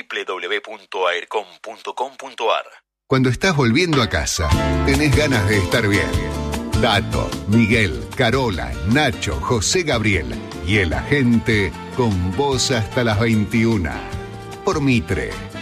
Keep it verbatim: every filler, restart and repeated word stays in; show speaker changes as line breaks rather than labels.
w w w punto aircom punto com punto a r.
Cuando estás volviendo a casa, tenés ganas de estar bien. Tato, Miguel, Carola, Nacho, José Gabriel y el agente con vos hasta las veintiuna. Por Mitre.